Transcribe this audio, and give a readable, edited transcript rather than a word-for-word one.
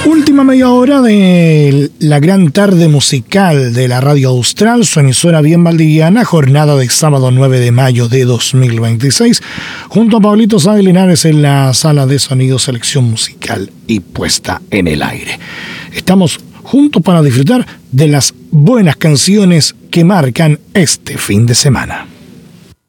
Última media hora de la gran tarde musical de la Radio Austral, su emisora bien valdiviana, jornada de sábado 9 de mayo de 2026, junto a Pablito Sáenz Linares en la sala de sonido, selección musical y puesta en el aire. Estamos juntos para disfrutar de las buenas canciones que marcan este fin de semana.